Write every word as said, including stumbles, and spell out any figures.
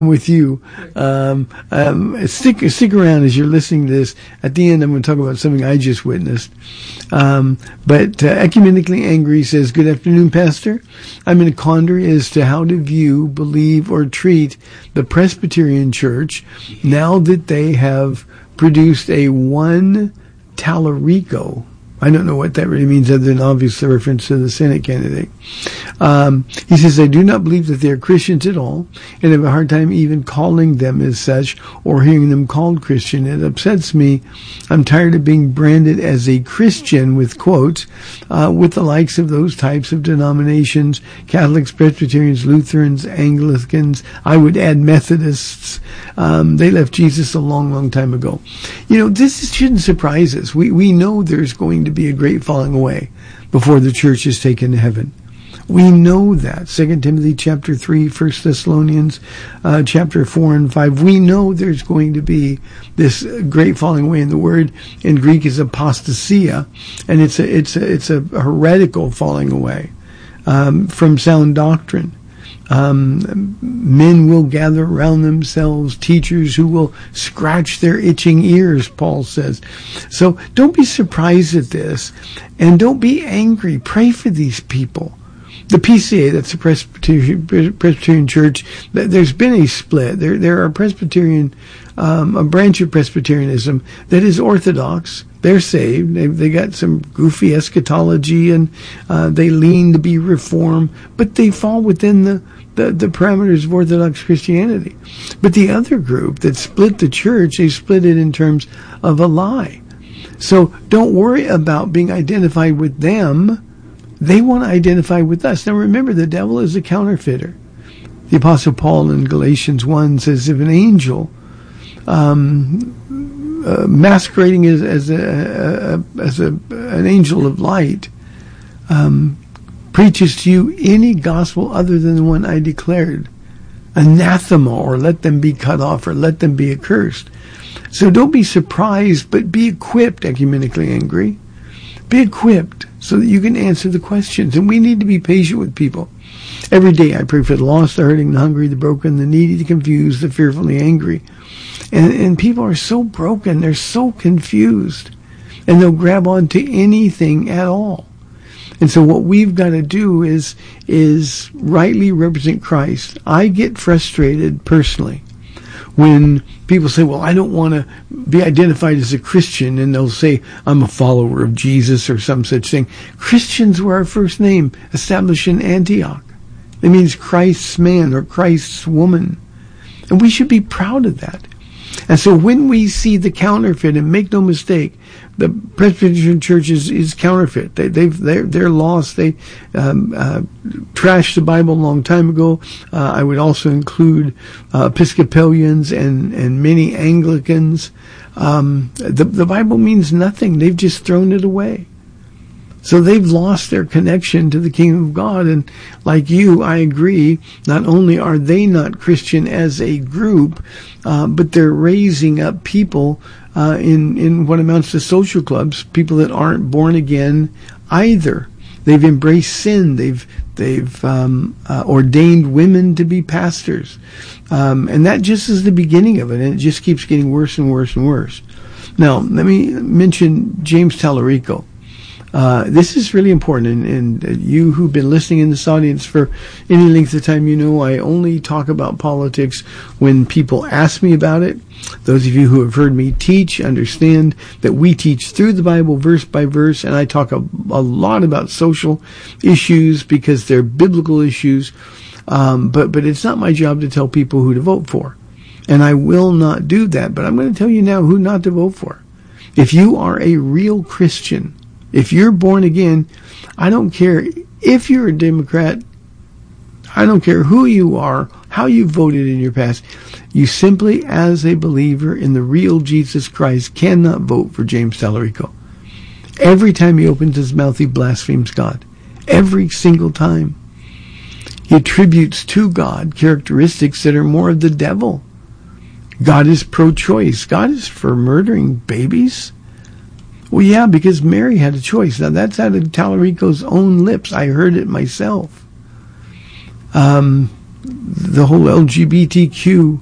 with you. Um, um, stick stick around as you're listening to this. At the end, I'm going to talk about something I just witnessed. Um, but uh, Ecumenically Angry says, "Good afternoon, Pastor. I'm in a quandary as to how to view, believe, or treat the Presbyterian Church now that they have produced a one Tallarico." I don't know what that really means other than obviously reference to the Senate candidate. Um, he says, "I do not believe that they are Christians at all and have a hard time even calling them as such or hearing them called Christian. It upsets me. I'm tired of being branded as a Christian with quotes uh, with the likes of those types of denominations, Catholics, Presbyterians, Lutherans, Anglicans. I would add Methodists. Um, they left Jesus a long, long time ago." You know, this shouldn't surprise us. We, we know there's going to be a great falling away before the church is taken to heaven. We know that. Second Timothy chapter three, First Thessalonians uh, chapter four and five. We know there's going to be this great falling away, and the word in Greek is apostasia, and it's a it's a it's a heretical falling away um, from sound doctrine. Um, men will gather around themselves teachers who will scratch their itching ears, Paul says. So don't be surprised at this, and don't be angry. Pray for these people. The P C A, that's the Presbyterian, Presbyterian Church, there's been a split. There there are Presbyterian, um, a branch of Presbyterianism that is Orthodox. They're saved. They they got some goofy eschatology, and uh, they lean to be Reformed, but they fall within the, the, the parameters of Orthodox Christianity. But the other group that split the church, they split it in terms of a lie. So don't worry about being identified with them. They want to identify with us. Now remember, the devil is a counterfeiter. The Apostle Paul in Galatians one says, if an angel um, uh, masquerading as, as, a, a, as a, an angel of light um, preaches to you any gospel other than the one I declared, anathema, or let them be cut off, or let them be accursed. So don't be surprised, but be equipped, ecumenically angry. Be equipped so that you can answer the questions. And we need to be patient with people. Every day I pray for the lost, the hurting, the hungry, the broken, the needy, the confused, the fearfully angry. And, and people are so broken. They're so confused. And they'll grab onto anything at all. And so what we've got to do is, is rightly represent Christ. I get frustrated personally when people say, well, I don't want to be identified as a Christian, and they'll say, I'm a follower of Jesus or some such thing. Christians were our first name, established in Antioch. It means Christ's man or Christ's woman. And we should be proud of that. And so when we see the counterfeit, and make no mistake, the Presbyterian Church is, is counterfeit. They, they've, they're, they're lost. They um, uh, trashed the Bible a long time ago. Uh, I would also include uh, Episcopalians and, and many Anglicans. Um, the, the Bible means nothing. They've just thrown it away. So they've lost their connection to the kingdom of God. And like you, I agree, not only are they not Christian as a group, uh, but they're raising up people uh, in, in what amounts to social clubs, people that aren't born again either. They've embraced sin. They've they've um, uh, ordained women to be pastors. Um, and that just is the beginning of it, and it just keeps getting worse and worse and worse. Now, let me mention James Tallarico. Uh, this is really important, and, and you who've been listening in this audience for any length of time, you know I only talk about politics when people ask me about it. Those of you who have heard me teach understand that we teach through the Bible verse by verse, and I talk a, a lot about social issues because they're biblical issues, um, but, but it's not my job to tell people who to vote for. And I will not do that, but I'm going to tell you now who not to vote for. If you are a real Christian, if you're born again, I don't care if you're a Democrat, I don't care who you are, how you voted in your past, you simply, as a believer in the real Jesus Christ, cannot vote for James Tallarico. Every time he opens his mouth, he blasphemes God. Every single time. He attributes to God characteristics that are more of the devil. God is pro-choice. God is for murdering babies. Well, yeah, because Mary had a choice. Now, that's out of Tallarico's own lips. I heard it myself. Um, the whole L G B T Q